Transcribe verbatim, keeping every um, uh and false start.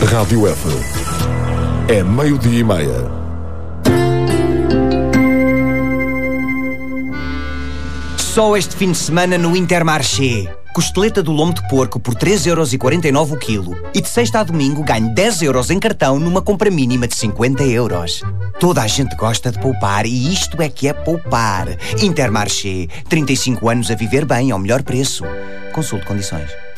Rádio F. É meio-dia e meia. Só este fim de semana no Intermarché. Costeleta do lombo de porco por três euros e quarenta e nove o quilo. E de sexta a domingo ganho dez euros em cartão numa compra mínima de cinquenta euros. Toda a gente gosta de poupar e isto é que é poupar. Intermarché. trinta e cinco anos a viver bem ao melhor preço. Consulte condições.